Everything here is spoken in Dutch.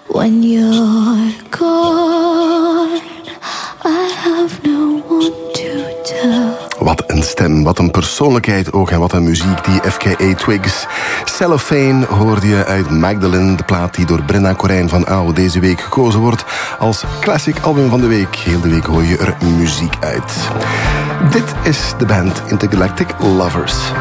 When you're gone, I have no one to tell. Wat een stem, wat een persoonlijkheid ook en wat een muziek, die FKA Twigs. Cellophane hoorde je uit Magdalene, de plaat die door Brenda Corijn van Au deze week gekozen wordt als classic album van de week. Heel de week hoor je er muziek uit. Dit is de band Intergalactic Lovers.